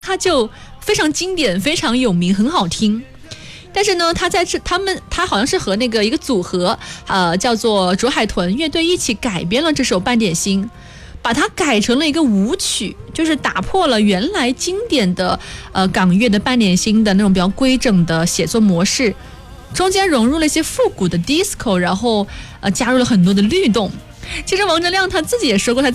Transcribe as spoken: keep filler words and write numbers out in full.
它就非常经典，非常有名，很好听。但是呢，他在这，他们他好像是和那个一个组合，呃，叫做卓海豚乐队一起改编了这首《半点心》，把它改成了一个舞曲，就是打破了原来经典的呃港乐的《半点心》的那种比较规整的写作模式，中间融入了一些复古的 disco， 然后呃加入了很多的律动。其实王铮亮他自己也说过，他